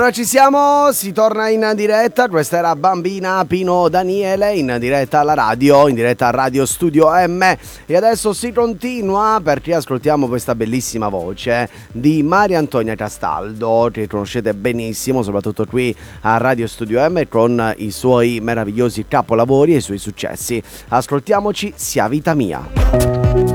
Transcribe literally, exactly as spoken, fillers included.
Allora ci siamo, si torna in diretta, questa era Bambina Pino Daniele in diretta alla radio, in diretta a Radio Studio M e adesso si continua perché ascoltiamo questa bellissima voce di Maria Antonia Castaldo che conoscete benissimo soprattutto qui a Radio Studio M con i suoi meravigliosi capolavori e i suoi successi. Ascoltiamoci Sia Vita Mia.